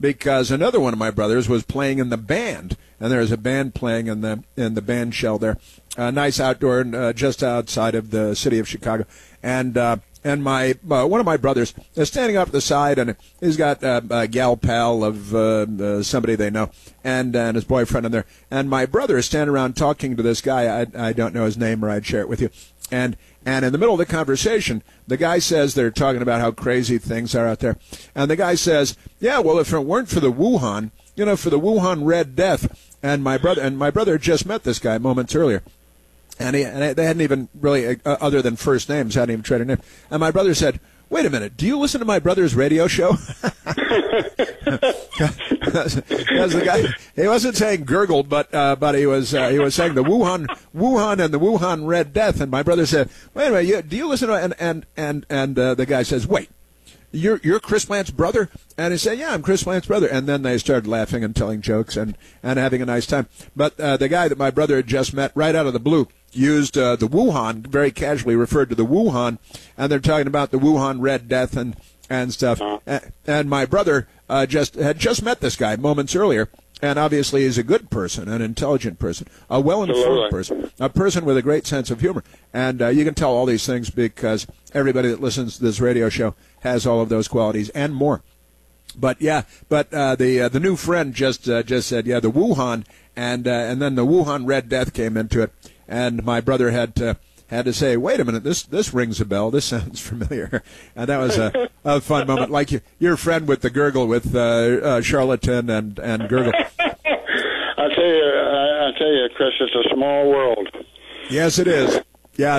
because another one of my brothers was playing in the band, and there was a band playing in the band shell there, nice outdoor, just outside of the city of Chicago, and my one of my brothers is standing up at the side, and he's got a gal pal of somebody they know, and his boyfriend in there, and my brother is standing around talking to this guy. I don't know his name, or I'd share it with you, and in the middle of the conversation, the guy says they're talking about how crazy things are out there. And the guy says, yeah, well, if it weren't for the Wuhan, for the Wuhan Red Death, and my brother had just met this guy moments earlier. And they hadn't even really, other than first names, hadn't even traded names. And my brother said, wait a minute, do you listen to my brother's radio show? Because the guy, he wasn't saying gurgled, but he was saying the Wuhan and the Wuhan Red Death. And my brother said, wait a minute, do you listen to, and the guy says, wait, you're Chris Plant's brother? And he said, yeah, I'm Chris Plant's brother. And then they started laughing and telling jokes and having a nice time. But the guy that my brother had just met right out of the blue used the Wuhan, very casually referred to the Wuhan, and they're talking about the Wuhan Red Death and stuff. And my brother had just met this guy moments earlier, and obviously he's a good person, an intelligent person, a well-informed person, a person with a great sense of humor. And you can tell all these things because everybody that listens to this radio show has all of those qualities and more. But the new friend just said, yeah, the Wuhan, and then the Wuhan Red Death came into it. And my brother had to say, wait a minute, this rings a bell. This sounds familiar. And that was a fun moment, like your friend with the gurgle with Charlatan and gurgle. I tell you, Chris, it's a small world. Yes, it is. Yeah,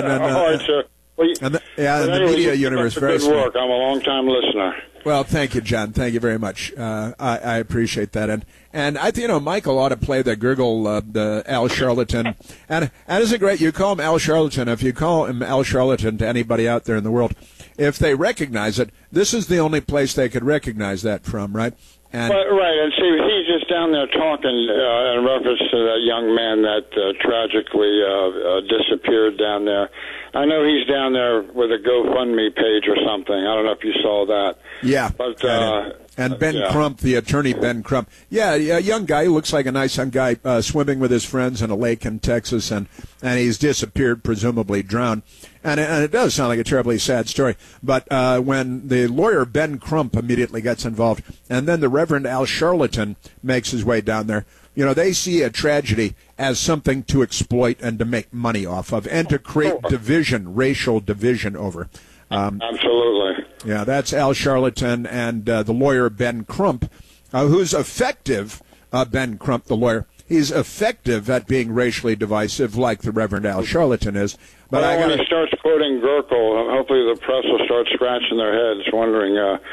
the media universe, very good work. I'm a long-time listener. Well, thank you, John. Thank you very much. I appreciate that. And I think, Michael ought to play the gurgle, the Al Charlatan. And isn't it great? You call him Al Charlatan. If you call him Al Charlatan to anybody out there in the world, if they recognize it, this is the only place they could recognize that from, right? Right, and see, he's just down there talking in reference to that young man that tragically disappeared down there. I know he's down there with a GoFundMe page or something. I don't know if you saw that. Yeah. But, and Ben Crump, the attorney Ben Crump. Yeah, a young guy. He looks like a nice young guy swimming with his friends in a lake in Texas, and he's disappeared, presumably drowned. And it does sound like a terribly sad story. But when the lawyer Ben Crump immediately gets involved, and then the Reverend Al Charlatan makes his way down there, they see a tragedy as something to exploit and to make money off of, and to create division, racial division over. Absolutely. Yeah, that's Al Charlatan and the lawyer Ben Crump, who's effective, Ben Crump, the lawyer. He's effective at being racially divisive, like the Reverend Al Charlatan is. But when he starts quoting Gurkel, hopefully the press will start scratching their heads, wondering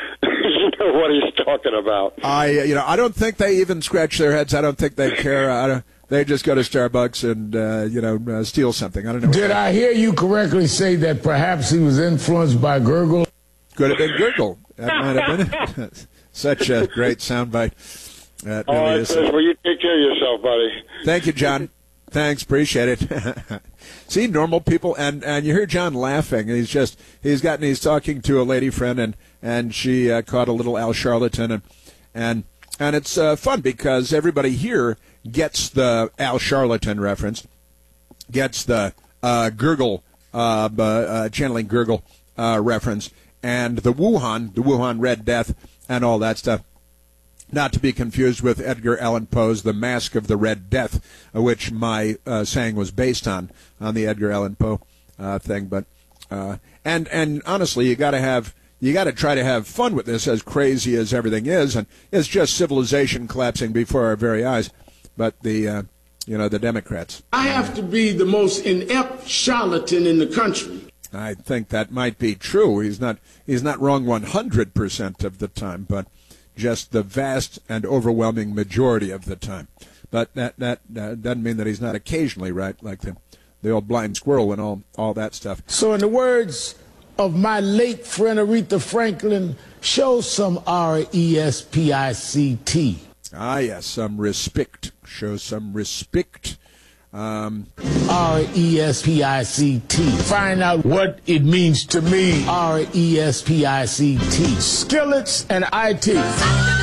what he's talking about. I don't think they even scratch their heads. I don't think they care. They just go to Starbucks and steal something. I don't know. Did I hear you correctly say that perhaps he was influenced by Gurgle? Could have been Gurgle. That might have been it. Such a great soundbite. That really all right, is. Chris, well, you take care of yourself, buddy. Thank you, John. Thanks, appreciate it. See, normal people, and you hear John laughing. He's talking to a lady friend, and she caught a little Al Charlatan, and it's fun because everybody here gets the Al Charlatan reference, gets the gurgle, channeling gurgle reference, and the Wuhan Red Death, and all that stuff. Not to be confused with Edgar Allan Poe's The Mask of the Red Death, which my saying was based on the Edgar Allan Poe thing. But and honestly, you got to try to have fun with this, as crazy as everything is, and it's just civilization collapsing before our very eyes. But the Democrats. I have to be the most inept charlatan in the country. I think that might be true. He's not wrong 100% of the time, but just the vast and overwhelming majority of the time. But that doesn't mean that he's not occasionally right, like the old blind squirrel and all that stuff. So in the words of my late friend Aretha Franklin, show some R-E-S-P-I-C-T. Ah, yes, some respect. Show some respect. R-E-S-P-I-C-T. Find out what it means to me. R-E-S-P-I-C-T. Skillets and IT.